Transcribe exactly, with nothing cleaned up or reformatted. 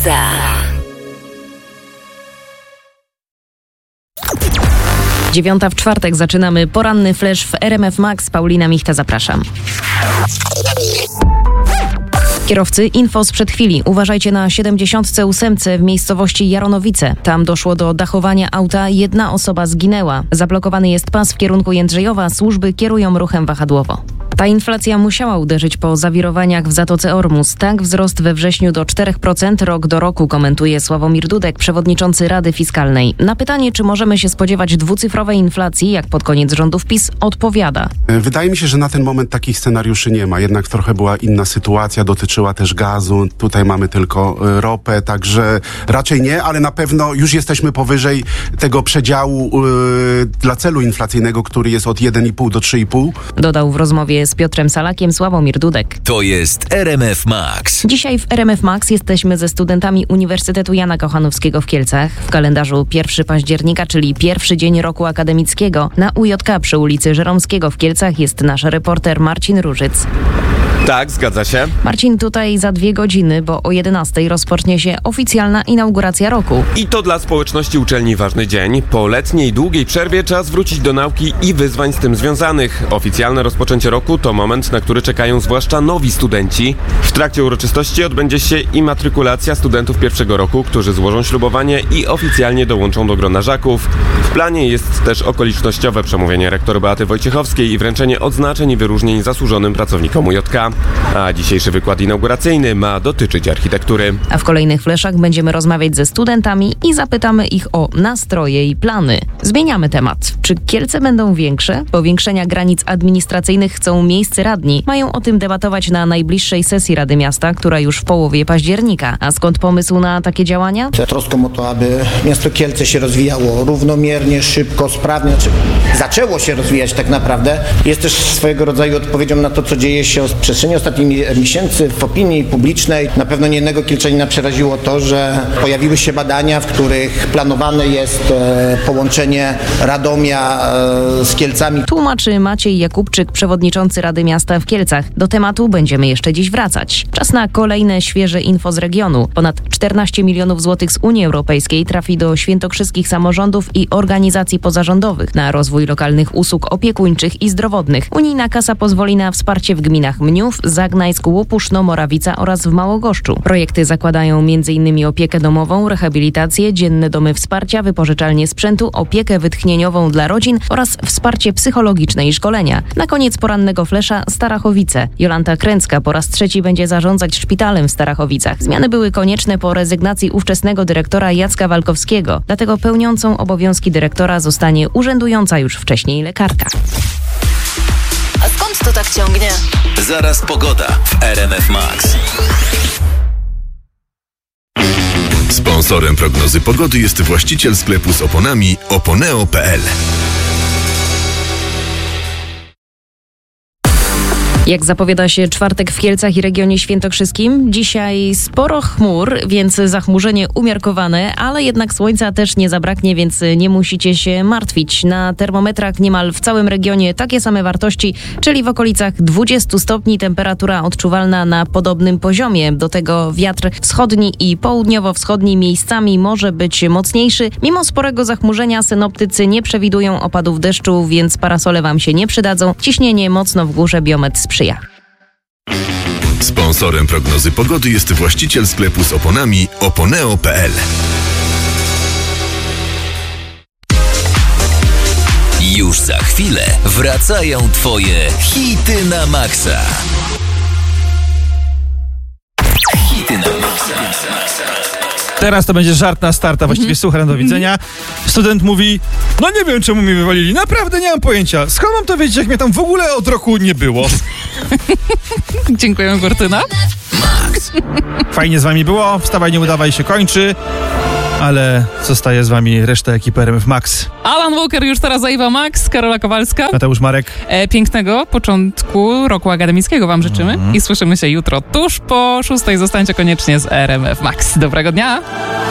Maxa. Dziewiąta w czwartek zaczynamy poranny flash w R M F Max. Paulina Michta, zapraszam. Kierowcy, info sprzed chwili. Uważajcie na siedemdziesiątce ósemce w miejscowości Jaronowice. Tam doszło do dachowania auta. Jedna osoba zginęła. Zablokowany jest pas w kierunku Jędrzejowa. Służby kierują ruchem wahadłowo. Ta inflacja musiała uderzyć po zawirowaniach w Zatoce Ormus. Tak, wzrost we wrześniu do cztery procent rok do roku, komentuje Sławomir Dudek, przewodniczący Rady Fiskalnej. Na pytanie, czy możemy się spodziewać dwucyfrowej inflacji, jak pod koniec rządów PiS, odpowiada. Wydaje mi się, że na ten moment takich scenariuszy nie ma. Jednak trochę była inna sytuacja, dotyczyła też gazu. Tutaj mamy tylko ropę, także raczej nie, ale na pewno już jesteśmy powyżej tego przedziału yy, dla celu inflacyjnego, który jest od jeden i pół do trzy i pół. Dodał w rozmowie z Piotrem Salakiem Sławomir Dudek. To jest R M F Max. Dzisiaj w R M F Max jesteśmy ze studentami Uniwersytetu Jana Kochanowskiego w Kielcach. W kalendarzu pierwszego października, czyli pierwszy dzień roku akademickiego. Na U J K przy ulicy Żeromskiego w Kielcach jest nasz reporter Marcin Różyc. Tak, zgadza się. Marcin, tutaj za dwie godziny, bo o jedenastej rozpocznie się oficjalna inauguracja roku. I to dla społeczności uczelni ważny dzień. Po letniej, długiej przerwie czas wrócić do nauki i wyzwań z tym związanych. Oficjalne rozpoczęcie roku to moment, na który czekają zwłaszcza nowi studenci. W trakcie uroczystości odbędzie się imatrykulacja studentów pierwszego roku, którzy złożą ślubowanie i oficjalnie dołączą do grona żaków. W planie jest też okolicznościowe przemówienie rektor Beaty Wojciechowskiej i wręczenie odznaczeń i wyróżnień zasłużonym pracownikom U J K. A dzisiejszy wykład inauguracyjny ma dotyczyć architektury. A w kolejnych fleszach będziemy rozmawiać ze studentami i zapytamy ich o nastroje i plany. Zmieniamy temat. Czy Kielce będą większe? Powiększenia granic administracyjnych chcą miejscy radni. Mają o tym debatować na najbliższej sesji Rady Miasta, która już w połowie października. A skąd pomysł na takie działania? Troską o to, aby miasto Kielce się rozwijało równomiernie, szybko, sprawnie. Znaczy, zaczęło się rozwijać tak naprawdę. Jest też swojego rodzaju odpowiedzią na to, co dzieje się w przestrzeni ostatnich miesięcy w opinii publicznej. Na pewno niejednego Kielczanina przeraziło to, że pojawiły się badania, w których planowane jest e, połączenie Radomia e, z Kielcami. Tłumaczy Maciej Jakubczyk, przewodniczący Rady Miasta w Kielcach. Do tematu będziemy jeszcze dziś wracać. Czas na kolejne świeże info z regionu. Ponad czternaście milionów złotych z Unii Europejskiej trafi do świętokrzyskich samorządów i organizacji pozarządowych na rozwój lokalnych usług opiekuńczych i zdrowotnych. Unijna kasa pozwoli na wsparcie w gminach Mniów, Zagnajsk, Łopuszno, Morawica oraz w Małogoszczu. Projekty zakładają m.in. opiekę domową, rehabilitację, dzienne domy wsparcia, wypożyczalnie sprzętu, opiekę wytchnieniową dla rodzin oraz wsparcie psychologiczne i szkolenia. Na koniec porannego flesza Starachowice. Jolanta Kręcka po raz trzeci będzie zarządzać szpitalem w Starachowicach. Zmiany były konieczne po rezygnacji ówczesnego dyrektora Jacka Walkowskiego. Dlatego pełniącą obowiązki dyrektora zostanie urzędująca już wcześniej lekarka. A skąd to tak ciągnie? Zaraz pogoda w R M F Max. Sponsorem prognozy pogody jest właściciel sklepu z oponami oponeo kropka p l. Jak zapowiada się czwartek w Kielcach i regionie świętokrzyskim, dzisiaj sporo chmur, więc zachmurzenie umiarkowane, ale jednak słońca też nie zabraknie, więc nie musicie się martwić. Na termometrach niemal w całym regionie takie same wartości, czyli w okolicach dwudziestu stopni, temperatura odczuwalna na podobnym poziomie. Do tego wiatr wschodni i południowo-wschodni miejscami może być mocniejszy. Mimo sporego zachmurzenia synoptycy nie przewidują opadów deszczu, więc parasole wam się nie przydadzą. Ciśnienie mocno w górze, biometr sprzyja. Sponsorem prognozy pogody jest właściciel sklepu z oponami oponeo kropka p l. Już za chwilę wracają twoje hity na maksa. Hity na maksa. Teraz to będzie żart na start, a właściwie suchar do widzenia. Student mówi, no nie wiem czemu mnie wywalili, naprawdę nie mam pojęcia. Skąd mam to wiedzieć, jak mnie tam w ogóle od roku nie było? Dziękujemy, Gortyna. Max. Fajnie z wami było, wstawaj, nie udawaj, się kończy. Ale zostaje z wami reszta ekipy R M F Max. Alan Walker już teraz, Ewa Max, Karola Kowalska. Mateusz Marek. E, pięknego początku roku akademickiego wam życzymy mm. i słyszymy się jutro tuż po szóstej. Zostańcie koniecznie z R M F Max. Dobrego dnia!